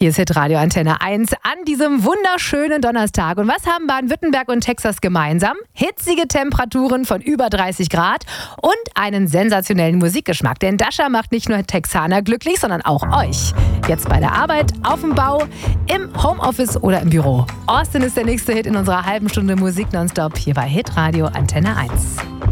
Hier ist Hitradio Antenne 1 an diesem wunderschönen Donnerstag. Und was haben Baden-Württemberg und Texas gemeinsam? Hitzige Temperaturen von über 30 Grad und einen sensationellen Musikgeschmack. Denn Dasha macht nicht nur Texaner glücklich, sondern auch euch. Jetzt bei der Arbeit, auf dem Bau, im Homeoffice oder im Büro. Austin ist der nächste Hit in unserer halben Stunde Musik nonstop hier bei Hitradio Antenne 1.